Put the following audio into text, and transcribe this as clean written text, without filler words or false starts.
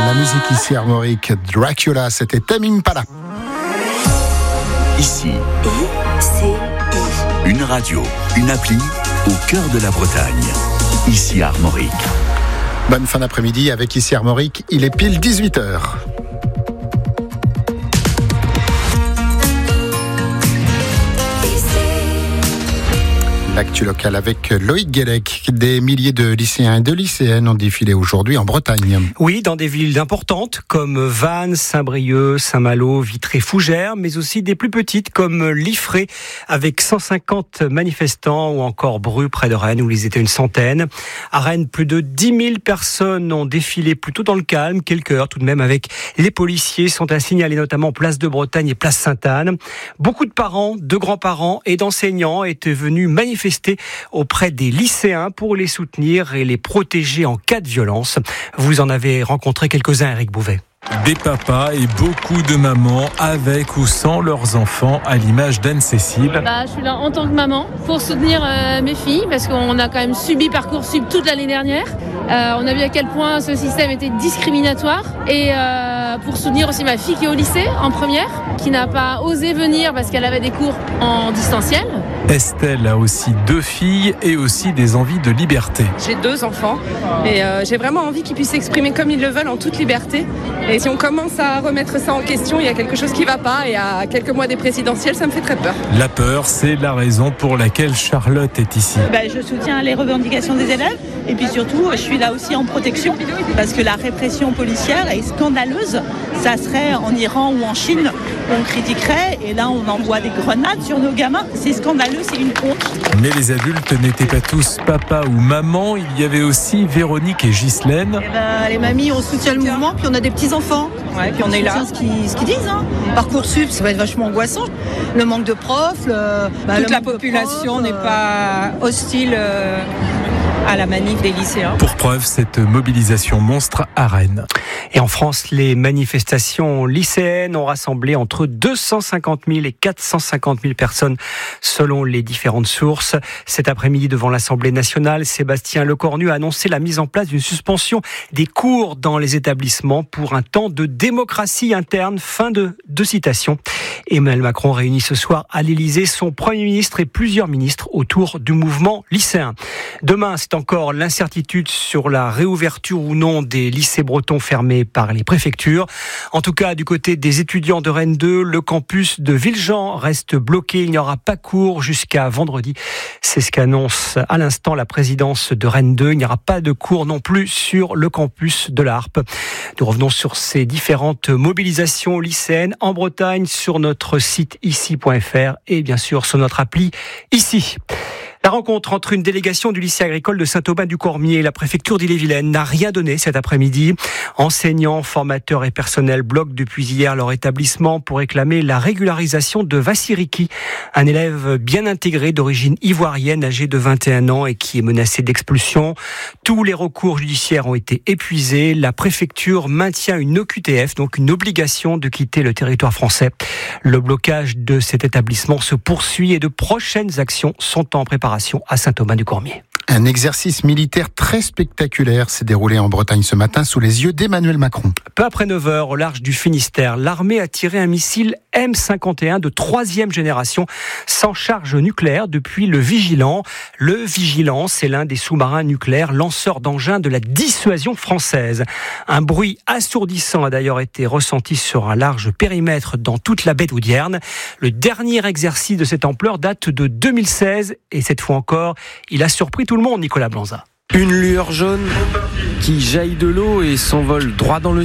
La musique ici Armorique, Dracula, c'était Tame Impala. Ici, une radio, une appli au cœur de la Bretagne. Ici Armorique. Bonne fin d'après-midi avec Ici Armorique, il est pile 18h. L'actu locale avec Loïc Guélec. Des milliers de lycéens et de lycéennes ont défilé aujourd'hui en Bretagne. Oui, dans des villes importantes comme Vannes, Saint-Brieuc, Saint-Malo, Vitré, Fougères, mais aussi des plus petites comme Liffré avec 150 manifestants ou encore Bru près de Rennes où ils étaient une centaine. À Rennes, plus de 10 000 personnes ont défilé plutôt dans le calme, quelques heures tout de même avec les policiers sont à signaler notamment place de Bretagne et place Sainte-Anne. Beaucoup de parents, de grands-parents et d'enseignants étaient venus manifester auprès des lycéens pour les soutenir et les protéger en cas de violence. Vous en avez rencontré quelques-uns, Eric Bouvet. Des papas et beaucoup de mamans avec ou sans leurs enfants, à l'image d'Anne-Cécile. Je suis là en tant que maman pour soutenir mes filles parce qu'on a quand même subi Parcoursup toute l'année dernière. On a vu à quel point ce système était discriminatoire et pour soutenir aussi ma fille qui est au lycée en première, qui n'a pas osé venir parce qu'elle avait des cours en distanciel. Estelle a aussi 2 filles et aussi des envies de liberté. J'ai 2 enfants et j'ai vraiment envie qu'ils puissent s'exprimer comme ils le veulent en toute liberté. Et si on commence à remettre ça en question, il y a quelque chose qui ne va pas et à quelques mois des présidentielles, ça me fait très peur. La peur, c'est la raison pour laquelle Charlotte est ici. Je soutiens les revendications des élèves et puis surtout, je suis là aussi en protection parce que la répression policière est scandaleuse. Ça serait en Iran ou en Chine, on critiquerait et là on envoie des grenades sur nos gamins. C'est scandaleux, c'est une honte. Mais les adultes n'étaient pas tous papa ou maman. Il y avait aussi Véronique et Ghislaine. Les mamies, on soutient le mouvement, puis on a des petits-enfants. Ouais, puis on est là. Ce qu'ils disent. Parcoursup, ça va être vachement angoissant. Le manque de profs. Toute la population n'est pas hostile à la manif des lycéens. Pour preuve, cette mobilisation monstre à Rennes. Et en France, les manifestations lycéennes ont rassemblé entre 250 000 et 450 000 personnes selon les différentes sources. Cet après-midi, devant l'Assemblée nationale, Sébastien Lecornu a annoncé la mise en place d'une suspension des cours dans les établissements pour un temps de démocratie interne. Fin de citation. Emmanuel Macron réunit ce soir à l'Élysée son Premier ministre et plusieurs ministres autour du mouvement lycéen. Demain, c'est encore l'incertitude sur la réouverture ou non des lycées bretons fermés par les préfectures. En tout cas, du côté des étudiants de Rennes 2, le campus de Villejean reste bloqué. Il n'y aura pas cours jusqu'à vendredi. C'est ce qu'annonce à l'instant la présidence de Rennes 2. Il n'y aura pas de cours non plus sur le campus de la Harpe. Nous revenons sur ces différentes mobilisations lycéennes en Bretagne sur notre site ici.fr et bien sûr sur notre appli ici. La rencontre entre une délégation du lycée agricole de Saint-Aubin-du-Cormier et la préfecture d'Ille-et-Vilaine n'a rien donné cet après-midi. Enseignants, formateurs et personnel bloquent depuis hier leur établissement pour réclamer la régularisation de Vassiriki, un élève bien intégré d'origine ivoirienne âgé de 21 ans et qui est menacé d'expulsion. Tous les recours judiciaires ont été épuisés. La préfecture maintient une OQTF, donc une obligation de quitter le territoire français. Le blocage de cet établissement se poursuit et de prochaines actions sont en préparation à Saint-Aubin-du-Cormier. Un exercice militaire très spectaculaire s'est déroulé en Bretagne ce matin sous les yeux d'Emmanuel Macron. Peu après 9h, au large du Finistère, l'armée a tiré un missile M51 de 3e génération sans charge nucléaire depuis le Vigilant. Le Vigilant, c'est l'un des sous-marins nucléaires lanceurs d'engins de la dissuasion française. Un bruit assourdissant a d'ailleurs été ressenti sur un large périmètre dans toute la baie d'Audierne. Le dernier exercice de cette ampleur date de 2016 et cette fois encore, il a surpris tout le monde, Nicolas Blanza. Une lueur jaune qui jaillit de l'eau et s'envole droit dans le